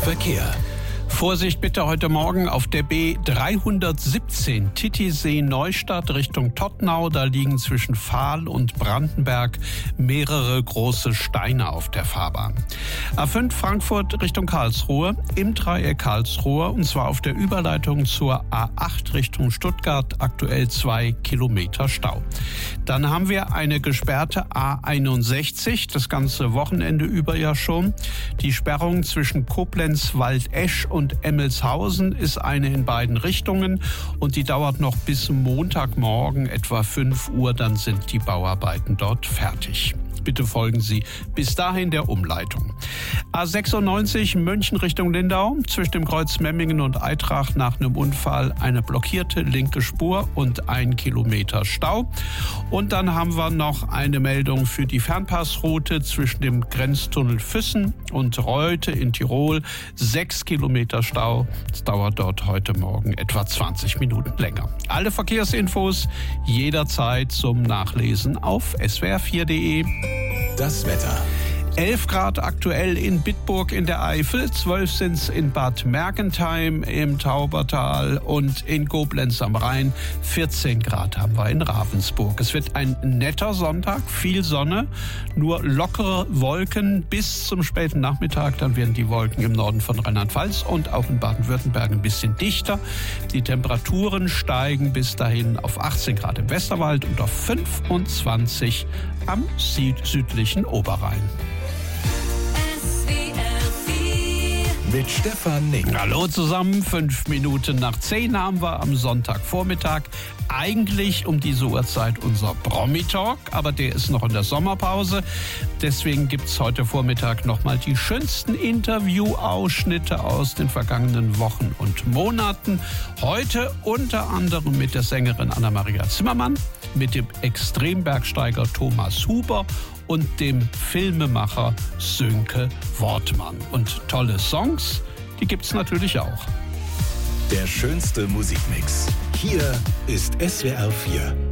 Verkehr. Vorsicht bitte heute Morgen auf der B317 Titisee-Neustadt Richtung Todtnau. Da liegen zwischen Vahl und Brandenberg mehrere große Steine auf der Fahrbahn. A5 Frankfurt Richtung Karlsruhe im Dreieck Karlsruhe, und zwar auf der Überleitung zur A8 Richtung Stuttgart, aktuell 2 Kilometer Stau. Dann haben wir eine gesperrte A61, das ganze Wochenende über ja schon. Die Sperrung zwischen Koblenz, Waldesch und Emmelshausen ist eine in beiden Richtungen und die dauert noch bis Montagmorgen etwa 5 Uhr, dann sind die Bauarbeiten dort fertig. Bitte folgen Sie bis dahin der Umleitung. A96 München Richtung Lindau, zwischen dem Kreuz Memmingen und Eitrach nach einem Unfall eine blockierte linke Spur und 1 Kilometer Stau. Und dann haben wir noch eine Meldung für die Fernpassroute zwischen dem Grenztunnel Füssen und Reute in Tirol. 6 Kilometer Stau. Es dauert dort heute Morgen etwa 20 Minuten länger. Alle Verkehrsinfos jederzeit zum Nachlesen auf swr4.de. Das Wetter. 11 Grad aktuell in Bitburg in der Eifel, 12 sind es in Bad Mergentheim im Taubertal und in Koblenz am Rhein. 14 Grad haben wir in Ravensburg. Es wird ein netter Sonntag, viel Sonne, nur lockere Wolken bis zum späten Nachmittag. Dann werden die Wolken im Norden von Rheinland-Pfalz und auch in Baden-Württemberg ein bisschen dichter. Die Temperaturen steigen bis dahin auf 18 Grad im Westerwald und auf 25 am südlichen Oberrhein. Mit Stefan Nick. Hallo zusammen, 5 Minuten nach 10 haben wir am Sonntagvormittag. Eigentlich um diese Uhrzeit unser Promi-Talk, aber der ist noch in der Sommerpause. Deswegen gibt es heute Vormittag nochmal die schönsten Interviewausschnitte aus den vergangenen Wochen und Monaten. Heute unter anderem mit der Sängerin Anna-Maria Zimmermann, mit dem Extrembergsteiger Thomas Huber und dem Filmemacher Sönke Wortmann. Und tolle Songs, die gibt's natürlich auch. Der schönste Musikmix. Hier ist SWR 4.